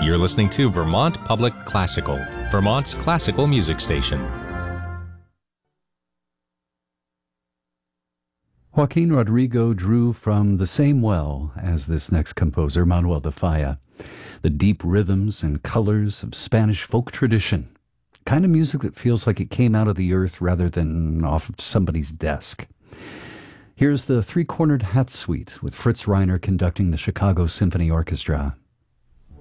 You're listening to Vermont Public Classical, Vermont's classical music station. Joaquin Rodrigo drew from the same well as this next composer, Manuel de Falla, the deep rhythms and colors of Spanish folk tradition, kind of music that feels like it came out of the earth rather than off of somebody's desk. Here's the Three-Cornered Hat Suite with Fritz Reiner conducting the Chicago Symphony Orchestra.